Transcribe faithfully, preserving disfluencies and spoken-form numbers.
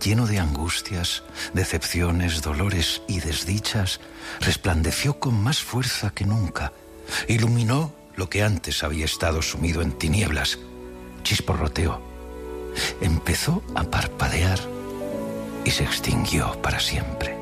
lleno de angustias, decepciones, dolores y desdichas, resplandeció con más fuerza que nunca. Iluminó lo que antes había estado sumido en tinieblas. Chisporroteó. Empezó a parpadear y se extinguió para siempre.